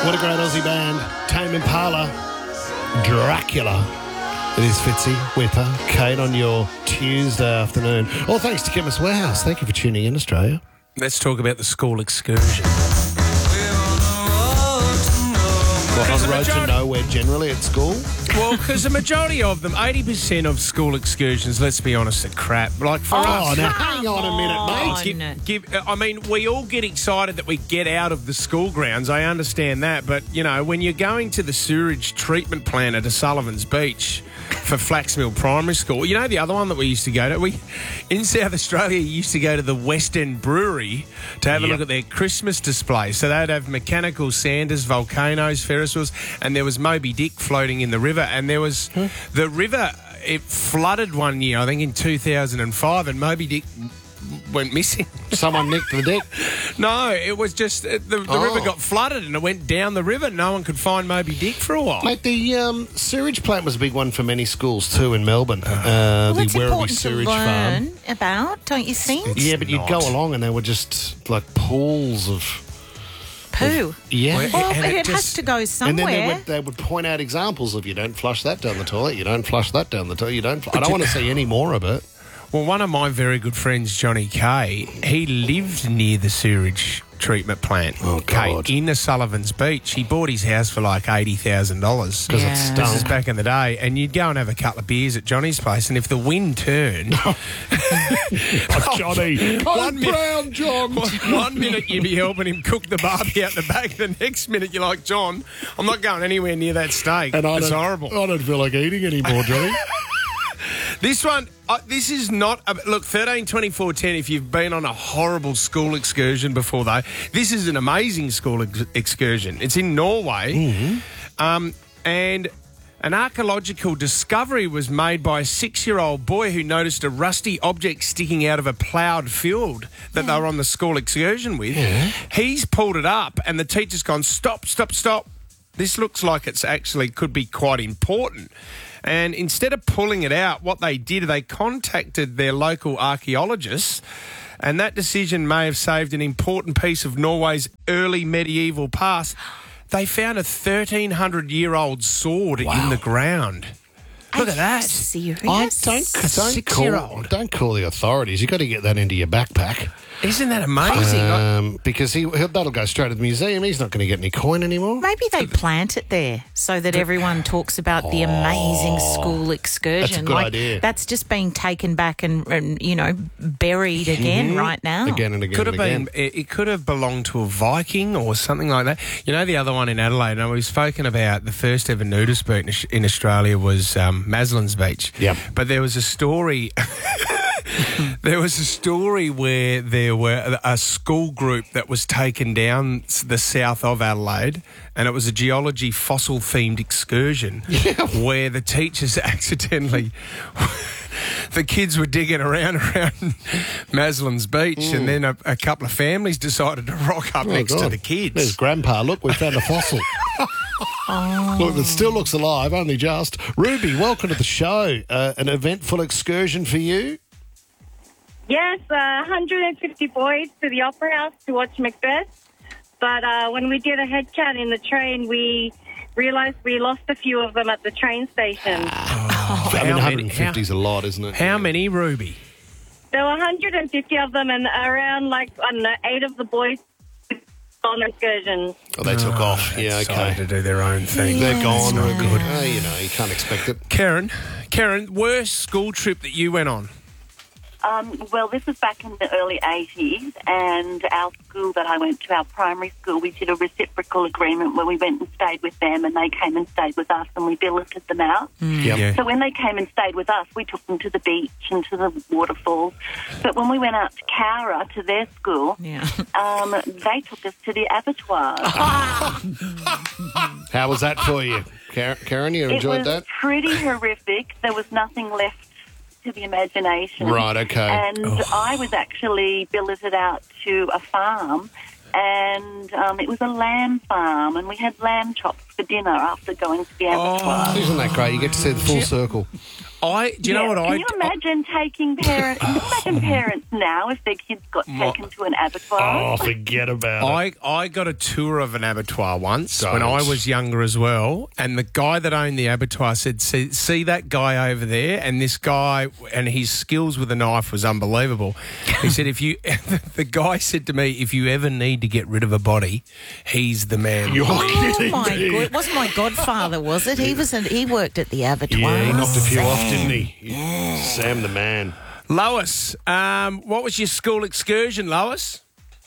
What a great Aussie band. Tame Impala, Dracula. It is Fitzy, Whipper, Kate on your Tuesday afternoon. All thanks to Chemist Warehouse. Thank you for tuning in, Australia. Let's talk about the school excursion. Well, on the road to nowhere generally at school. Well, because the majority of them, 80% of school excursions, let's be honest, are crap. Like for us... now hang on a minute, mate. I mean, we all get excited that we get out of the school grounds. I understand that. But, you know, when you're going to the sewage treatment plant at Sullivan's Beach for Flaxmill Primary School, you know the other one that we used to go to? In South Australia, used to go to the West End Brewery to have a look at their Christmas display. So they'd have mechanical sanders, volcanoes, Ferris wheels, and there was Moby Dick floating in the river. And there was the river, it flooded one year, I think in 2005, and Moby Dick went missing. Someone nicked the dick? No, it was just the river got flooded and it went down the river. No one could find Moby Dick for a while. Mate, the sewage plant was a big one for many schools too in Melbourne. Well, the it's Werribee important Sewage to learn Farm. about, don't you think? Yeah, but you'd go along and there were just like pools of... Poo. Yeah. Well, And it it has to go And somewhere. then they would point out examples of you don't flush that down the toilet, you don't flush that down the toilet, you don't... I don't want to see any more of it. Well, one of my very good friends, Johnny Kay, he lived near the sewage treatment plant. Oh, God. In the Sullivan's Beach. He bought his house for like $80,000. Because it Yeah. stunk. This is back in the day, and you'd go and have a couple of beers at Johnny's place, and if the wind turned... Johnny. Brown John. 1 minute you'd be helping him cook the barbie out the back, the next minute you're like, John, I'm not going anywhere near that steak. It's horrible. I don't feel like eating anymore, Johnny. This one, this is not... look, 13, 24, 10, if you've been on a horrible school excursion before, though, this is an amazing school excursion. It's in Norway. And an archaeological discovery was made by a 6-year-old boy who noticed a rusty object sticking out of a ploughed field that they were on the school excursion with. Yeah. He's pulled it up and the teacher's gone, stop, stop, stop. This looks like it's actually could be quite important. And instead of pulling it out, what they did, they contacted their local archaeologists, and that decision may have saved an important piece of Norway's early medieval past. They found a 1,300-year-old sword in the ground. Look at that. Serious? Don't call the authorities. You've got to get that into your backpack. Isn't that amazing? Because that'll go straight to the museum. He's not going to get any coin anymore. Maybe they plant it there so that everyone talks about the amazing school excursion. That's a good idea. That's just being taken back and you know, buried again right now. Again and again Could have and again. been. It could have belonged to a Viking or something like that. You know, the other one in Adelaide, and we've spoken about the first ever nudist beach in Australia was Maslin's Beach. Yep. But there was a story... There was a story where there were a school group that was taken down the south of Adelaide, and it was a geology fossil-themed excursion where the teachers accidentally... The kids were digging around Maslin's Beach, and then a couple of families decided to rock up next to the kids. There's Grandpa. Look, we found a fossil. Look, it still looks alive, only just. Ruby, welcome to the show. An eventful excursion for you? Yes, 150 boys to the Opera House to watch Macbeth. But when we did a head count in the train, we realised we lost a few of them at the train station. I mean, 150 is a lot, isn't it? How many, Ruby? There were 150 of them, and around, 8 of the boys on excursions. Oh, they took off. Yeah, Decided okay. to do their own thing. They're gone. Not good. You can't expect it. Karen, worst school trip that you went on? Well, this was back in the early 80s, and our school that I went to, our primary school, we did a reciprocal agreement where we went and stayed with them, and they came and stayed with us, and we billeted them out. Yep. Yeah. So when they came and stayed with us, we took them to the beach and to the waterfalls. But when we went out to Cowra, to their school, they took us to the abattoir. How was that for you? Karen, you enjoyed that? It was pretty horrific. There was nothing left to the imagination. Right, okay. And I was actually billeted out to a farm, and it was a lamb farm, and we had lamb chops for dinner after going to the abattoir. Isn't that great? You get to see the full circle. Do you know what Can you imagine taking parents? Can you imagine parents now if their kids got taken to an abattoir? Oh, forget about it. I got a tour of an abattoir once Don't. when I was younger as well, and the guy that owned the abattoir said, see that guy over there? And this guy, and his skills with a knife was unbelievable. He said, the guy said to me, if you ever need to get rid of a body, he's the man. You're Oh kidding my me. God! It wasn't my godfather, was it? He worked at the abattoir. Yeah, he knocked a few off, didn't he? Yeah. Sam the man. Lois, what was your school excursion, Lois?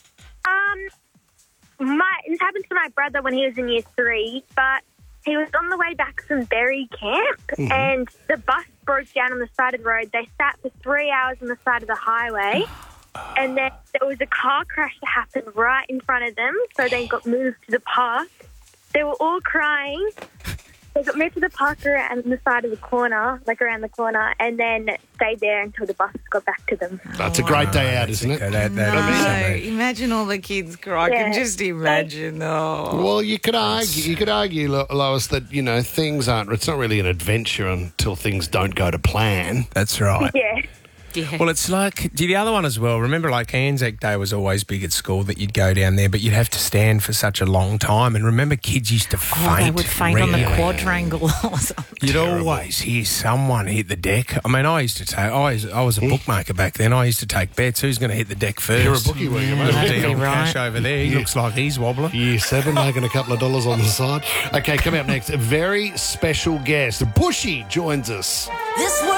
It happened to my brother when he was in year 3, but he was on the way back from Berry Camp and the bus broke down on the side of the road. They sat for 3 hours on the side of the highway and then there was a car crash that happened right in front of them, so they got moved to the park. They were all crying. They got moved to the park around the side of the corner, around the corner, and then stayed there until the bus got back to them. That's a great day out, isn't it? Imagine all the kids cry. I can just imagine. Oh. Well, you could argue, Lois, that, things aren't, it's not really an adventure until things don't go to plan. That's right. Yeah. Yeah. Well, it's like the other one as well. Remember, Anzac Day was always big at school that you'd go down there, but you'd have to stand for such a long time. And remember, kids used to faint. They would faint on the regularly. quadrangle or something. You'd always hear someone hit the deck. I mean, I was a bookmaker back then. I used to take bets. Who's going to hit the deck first? You're a bookie, were you, mate? Little That'd be Dion right. Cash over there. He looks like he's wobbling. Year 7, making a couple of dollars on the side. Okay, coming up next, a very special guest. Bushy joins us. This